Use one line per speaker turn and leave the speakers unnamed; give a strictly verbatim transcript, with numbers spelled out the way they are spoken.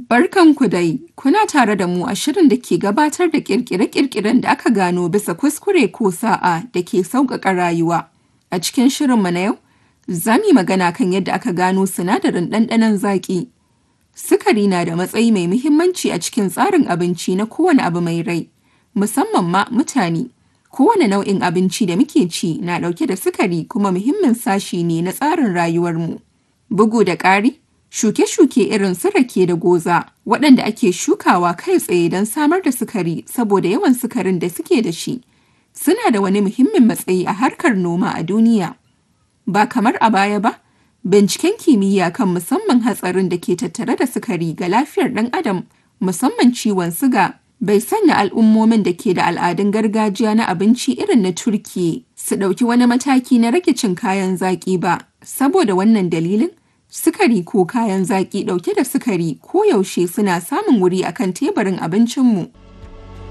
Barkanku dai, kuna tare da mu a shirin da ke gabatar da ƙirƙire-ƙirƙiren da aka gano bisa kuskure ko sa'a da ke sauƙaƙa rayuwa. A cikin shirinmu na yau, za mu yi magana kan yadda aka gano sinadarin ɗanɗanon zaƙi. Sukari na da matsayi mai muhimmanci a cikin tsarin abinci na kowane abu mai rai, musamman ma mutane. Kowane nau'in abinci da muke ci na ɗauke da sukari kuma muhimmin sashi ne na tsarin rayuwarmu. Bugu da ƙari, shuke-shuke irin su rake da goza waɗanda ake shukawa kai tsaye don samar da sukari saboda yawan sukarin da suke da shi, suna da wani muhimmin matsayi a harkar noma a duniya. Ba kamar a baya ba, binciken kimiyya kan musamman hatsarin da ke tattare da sukari ga lafiyar ɗan adam, musamman ciwon siga, bai sanya al'ummomin da ke da al'adun gargajiya na abinci irin na Turkiyya su ɗauki wani mataki na rage cin kayan zaƙi ba. Saboda wannan dalilin, sukari ko kayan zaƙi ɗauke da sukari koyaushe suna samun wuri akan teburin abincinmu.